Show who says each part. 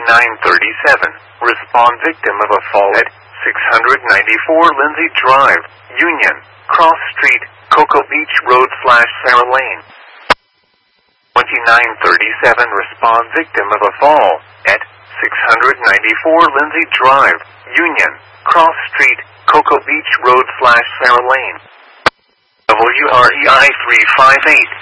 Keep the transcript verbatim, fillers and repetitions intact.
Speaker 1: nine thirty-seven, respond victim of a fall at six ninety-four Lindsay Drive, Union, Cross Street, Cocoa Beach Road slash Sarah Lane. twenty-nine thirty-seven, respond victim of a fall at six ninety-four Lindsay Drive, Union, Cross Street, Cocoa Beach Road slash Sarah Lane. W R E I three five eight.